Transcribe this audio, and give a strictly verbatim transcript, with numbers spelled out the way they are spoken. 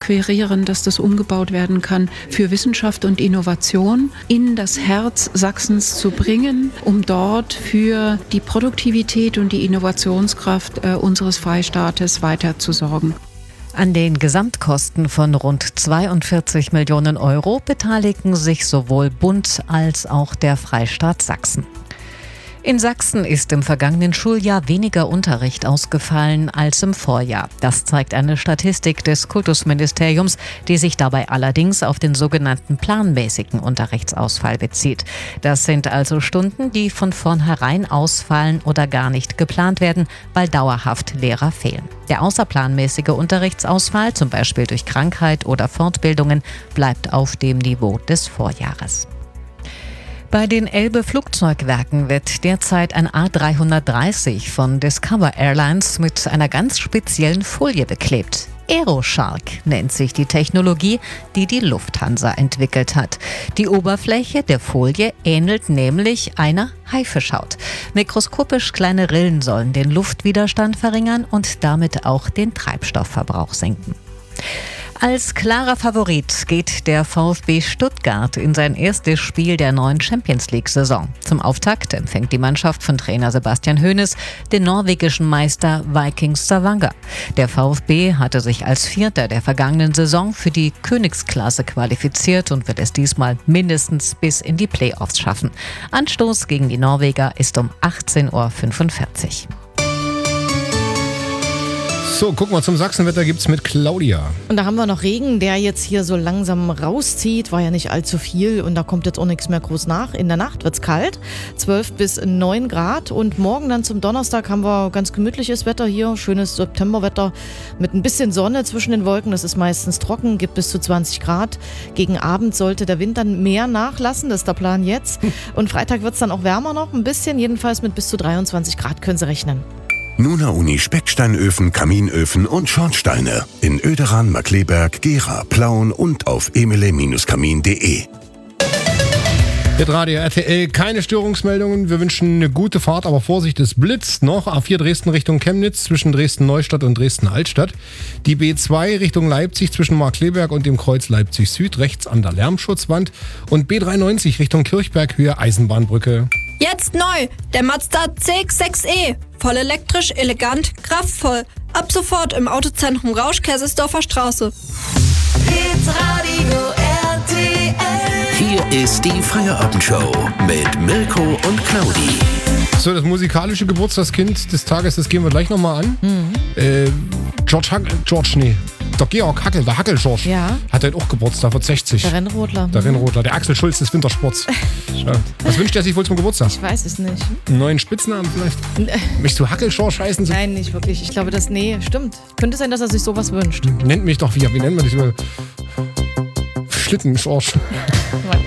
akquirieren, dass das umgebaut werden kann für Wissenschaft und Innovation in das Herz Sachsens zu bringen, um dort für die Produktivität und die Innovationskraft äh, unseres Freistaates weiter zu sorgen. An den Gesamtkosten von rund zweiundvierzig Millionen Euro beteiligen sich sowohl Bund als auch der Freistaat Sachsen. In Sachsen ist im vergangenen Schuljahr weniger Unterricht ausgefallen als im Vorjahr. Das zeigt eine Statistik des Kultusministeriums, die sich dabei allerdings auf den sogenannten planmäßigen Unterrichtsausfall bezieht. Das sind also Stunden, die von vornherein ausfallen oder gar nicht geplant werden, weil dauerhaft Lehrer fehlen. Der außerplanmäßige Unterrichtsausfall, zum Beispiel durch Krankheit oder Fortbildungen, bleibt auf dem Niveau des Vorjahres. Bei den Elbe-Flugzeugwerken wird derzeit ein A drei dreißig von Discover Airlines mit einer ganz speziellen Folie beklebt. Aeroshark nennt sich die Technologie, die die Lufthansa entwickelt hat. Die Oberfläche der Folie ähnelt nämlich einer Haifischhaut. Mikroskopisch kleine Rillen sollen den Luftwiderstand verringern und damit auch den Treibstoffverbrauch senken. Als klarer Favorit geht der VfB Stuttgart in sein erstes Spiel der neuen Champions-League-Saison. Zum Auftakt empfängt die Mannschaft von Trainer Sebastian Hoeneß den norwegischen Meister Vikings Stavanger. Der VfB hatte sich als Vierter der vergangenen Saison für die Königsklasse qualifiziert und wird es diesmal mindestens bis in die Playoffs schaffen. Anstoß gegen die Norweger ist um achtzehn Uhr fünfundvierzig. So, gucken wir zum Sachsenwetter, gibt's mit Claudia. Und da haben wir noch Regen, der jetzt hier so langsam rauszieht. War ja nicht allzu viel und da kommt jetzt auch nichts mehr groß nach. In der Nacht wird's kalt, zwölf bis neun Grad. Und morgen dann zum Donnerstag haben wir ganz gemütliches Wetter hier. Schönes Septemberwetter mit ein bisschen Sonne zwischen den Wolken. Das ist meistens trocken, gibt bis zu zwanzig Grad. Gegen Abend sollte der Wind dann mehr nachlassen, das ist der Plan jetzt. Und Freitag wird's dann auch wärmer noch, ein bisschen. Jedenfalls mit bis zu dreiundzwanzig Grad können Sie rechnen. Nuna Uni Specksteinöfen, Kaminöfen und Schornsteine in Oederan, Markkleeberg, Gera, Plauen und auf emile Kamin punkt de. Mit Radio R T L keine Störungsmeldungen. Wir wünschen eine gute Fahrt, aber Vorsicht, es blitzt noch. A vier Dresden Richtung Chemnitz zwischen Dresden-Neustadt und Dresden-Altstadt. Die B zwei Richtung Leipzig zwischen Markkleeberg und dem Kreuz Leipzig Süd rechts an der Lärmschutzwand. Und B dreiundneunzig Richtung Kirchberg Höhe Eisenbahnbrücke. Jetzt neu, der Mazda C X sechs E. Voll elektrisch, elegant, kraftvoll. Ab sofort im Autozentrum Rausch, Kaisersdorfer Straße. Hitradio R T L. Hier ist die Feierabendshow mit Mirko und Claudi. So, das musikalische Geburtstagskind des Tages, das gehen wir gleich nochmal an. Mhm. Äh, George Hackel, George, nee. Der Georg Hackel, der Hackel-George, ja. hat heute auch Geburtstag, wird sechzig. Der Rennrodler. Der Rennrodler, der Axel Schulz des Wintersports. Ja. Was wünscht er sich wohl zum Geburtstag? Ich weiß es nicht. Einen neuen Spitznamen vielleicht? Möchtest du Hackel-George heißen? Nein, nicht wirklich. Ich glaube, das, nee, stimmt. Könnte sein, dass er sich sowas wünscht. Nennt mich doch, wie, wie nennt man dich? Schlitten-George.